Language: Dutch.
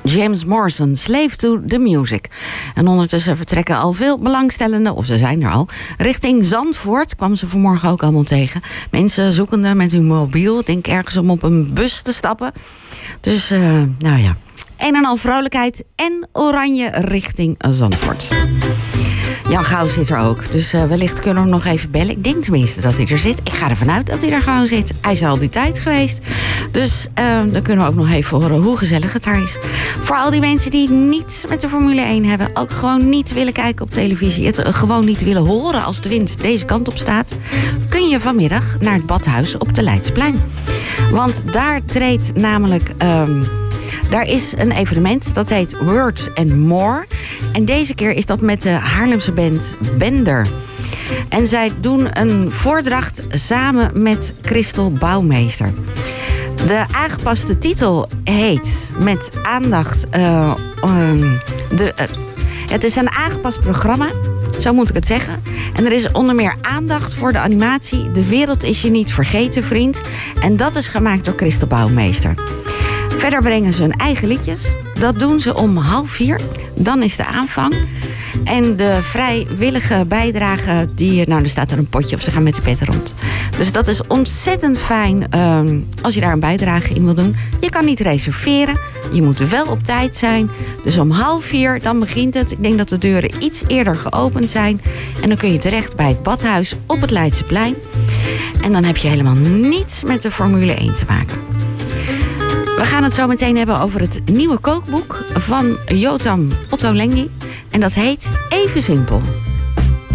James Morrison, Slave to the Music. En ondertussen vertrekken al veel belangstellenden, of ze zijn er al, richting Zandvoort. Kwam ze vanmorgen ook allemaal tegen. Mensen zoekende met hun mobiel, denk ergens om op een bus te stappen. Dus, nou ja, een en al vrolijkheid en oranje richting Zandvoort. Jan Gouw zit er ook, dus wellicht kunnen we hem nog even bellen. Ik denk tenminste dat hij er zit. Ik ga ervan uit dat hij er gewoon zit. Hij is al die tijd geweest. Dus dan kunnen we ook nog even horen hoe gezellig het daar is. Voor al die mensen die niets met de Formule 1 hebben, ook gewoon niet willen kijken op televisie, het gewoon niet willen horen als de wind deze kant op staat, kun je vanmiddag naar het Badhuis op de Leidsplein. Want daar treedt namelijk... daar is een evenement, dat heet Words and More. En deze keer is dat met de Haarlemse band Bender. En zij doen een voordracht samen met Christel Bouwmeester. De aangepaste titel heet Met aandacht... het is een aangepast programma, zo moet ik het zeggen. En er is onder meer aandacht voor de animatie De wereld is je niet vergeten, vriend. En dat is gemaakt door Christel Bouwmeester. Verder brengen ze hun eigen liedjes. Dat doen ze om 3:30. Dan is de aanvang. En de vrijwillige bijdrage, er staat er een potje of ze gaan met de pet rond. Dus dat is ontzettend fijn als je daar een bijdrage in wil doen. Je kan niet reserveren. Je moet wel op tijd zijn. Dus om 3:30 dan begint het. Ik denk dat de deuren iets eerder geopend zijn. En dan kun je terecht bij het Badhuis op het Leidseplein. En dan heb je helemaal niets met de Formule 1 te maken. We gaan het zo meteen hebben over het nieuwe kookboek van Jotam Ottolenghi. En dat heet Even Simpel.